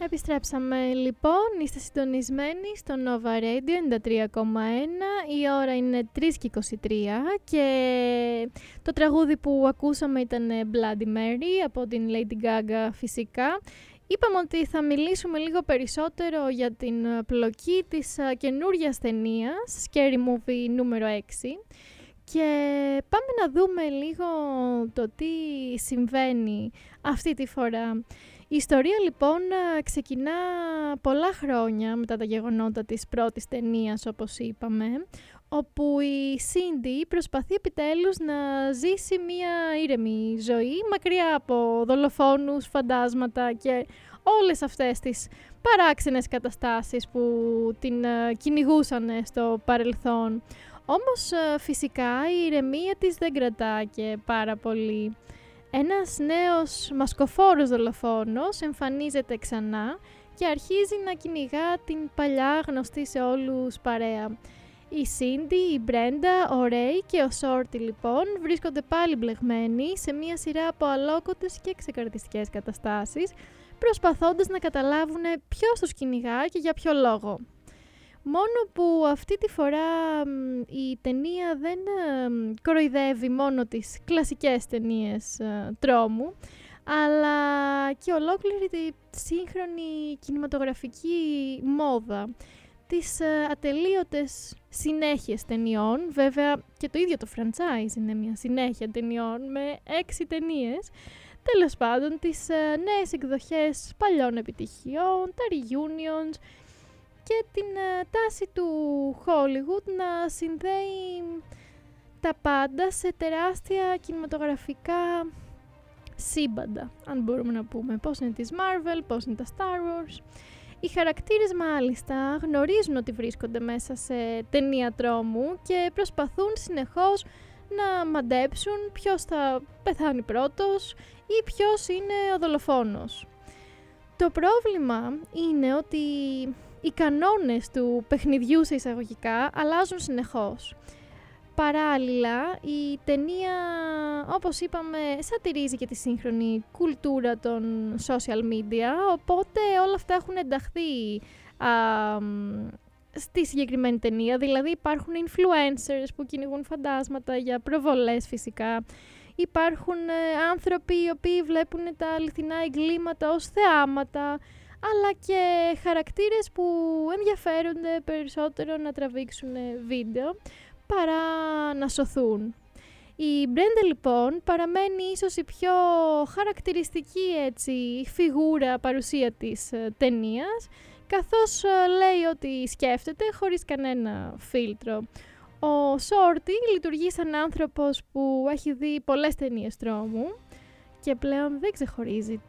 Επιστρέψαμε λοιπόν, είστε συντονισμένοι στο Nova Radio 93,1, η ώρα είναι 3:23 και το τραγούδι που ακούσαμε ήταν Bloody Mary από την Lady Gaga φυσικά. Είπαμε ότι θα μιλήσουμε λίγο περισσότερο για την πλοκή της καινούριας ταινίας, Scary Movie νούμερο 6. Και πάμε να δούμε λίγο το τι συμβαίνει αυτή τη φορά. Η ιστορία λοιπόν ξεκινά πολλά χρόνια μετά τα γεγονότα της πρώτης ταινίας, όπως είπαμε, όπου η Cindy προσπαθεί επιτέλους να ζήσει μια ήρεμη ζωή, μακριά από δολοφόνους, φαντάσματα και όλες αυτές τις παράξενες καταστάσεις που την κυνηγούσαν στο παρελθόν. Όμως φυσικά η ηρεμία της δεν κρατά και πάρα πολύ. Ένας νέος μασκοφόρος δολοφόνος εμφανίζεται ξανά και αρχίζει να κυνηγά την παλιά γνωστή σε όλους παρέα. Η Cindy, η Μπρέντα, ο Ρέι και ο Σόρτι λοιπόν βρίσκονται πάλι μπλεγμένοι σε μια σειρά από αλόκοτες και ξεκαρδιστικές καταστάσεις, προσπαθώντας να καταλάβουν ποιος τους κυνηγά και για ποιο λόγο. Μόνο που αυτή τη φορά η ταινία δεν κοροϊδεύει μόνο τις κλασικές ταινίες τρόμου, αλλά και ολόκληρη τη σύγχρονη κινηματογραφική μόδα, τις ατελείωτες συνέχειες ταινιών. Βέβαια και το ίδιο το franchise είναι μια συνέχεια ταινιών με 6 ταινίες. Τέλος πάντων, τις νέες εκδοχές παλιών επιτυχιών, τα reunions και την τάση του Hollywood να συνδέει τα πάντα σε τεράστια κινηματογραφικά σύμπαντα, αν μπορούμε να πούμε. Πώς είναι της Marvel, πώς είναι τα Star Wars. Οι χαρακτήρες μάλιστα γνωρίζουν ότι βρίσκονται μέσα σε ταινία τρόμου και προσπαθούν συνεχώς να μαντέψουν ποιος θα πεθάνει πρώτος ή ποιος είναι ο δολοφόνος. Το πρόβλημα είναι ότι οι κανόνες του παιχνιδιού σε εισαγωγικά αλλάζουν συνεχώς. Παράλληλα, η ταινία, όπως είπαμε, σατυρίζει και τη σύγχρονη κουλτούρα των social media, οπότε όλα αυτά έχουν ενταχθεί στη συγκεκριμένη ταινία. Δηλαδή υπάρχουν influencers που κυνηγούν φαντάσματα για προβολές φυσικά. Υπάρχουν άνθρωποι οι οποίοι βλέπουν τα αληθινά εγκλήματα ως θεάματα, αλλά και χαρακτήρες που ενδιαφέρονται περισσότερο να τραβήξουν βίντεο παρά να σωθούν. Η Μπρέντα λοιπόν παραμένει ίσως η πιο χαρακτηριστική φιγούρα παρουσία της ταινίας, καθώς λέει ότι σκέφτεται χωρίς κανένα φίλτρο. Ο Σόρτι λειτουργεί σαν άνθρωπος που έχει δει πολλές ταινίες τρόμου και πλέον δεν ξεχωρίζει